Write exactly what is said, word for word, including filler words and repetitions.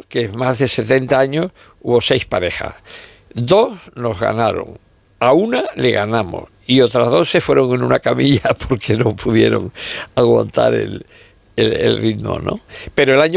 que más de setenta años, hubo seis parejas. Dos nos ganaron, a una le ganamos y otras dos se fueron en una camilla porque no pudieron aguantar el, el, el ritmo, ¿no? Pero el año